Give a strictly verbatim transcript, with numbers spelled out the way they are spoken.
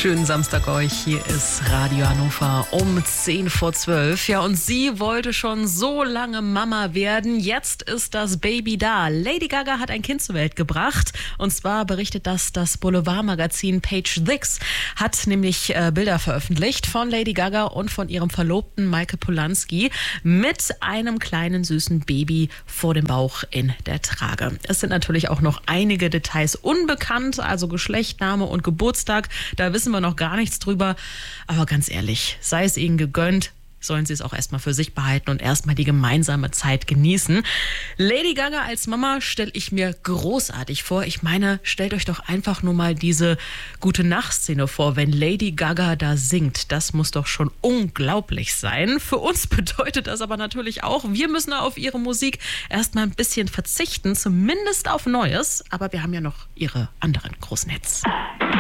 Schönen Samstag euch. Hier ist Radio Hannover um zehn vor zwölf. Ja, und sie wollte schon so lange Mama werden. Jetzt ist das Baby da. Lady Gaga hat ein Kind zur Welt gebracht. Und zwar berichtet das das Boulevardmagazin Page Six. Hat nämlich äh, Bilder veröffentlicht von Lady Gaga und von ihrem Verlobten Michael Polanski mit einem kleinen süßen Baby vor dem Bauch in der Trage. Es sind natürlich auch noch einige Details unbekannt, also Geschlecht, Name und Geburtstag. Da wissen wir noch gar nichts drüber. Aber ganz ehrlich, sei es ihnen gegönnt, sollen sie es auch erstmal für sich behalten und erstmal die gemeinsame Zeit genießen. Lady Gaga als Mama stelle ich mir großartig vor. Ich meine, stellt euch doch einfach nur mal diese Gute-Nacht-Szene vor, wenn Lady Gaga da singt. Das muss doch schon unglaublich sein. Für uns bedeutet das aber natürlich auch, wir müssen auf ihre Musik erstmal ein bisschen verzichten, zumindest auf Neues. Aber wir haben ja noch ihre anderen großen Hits.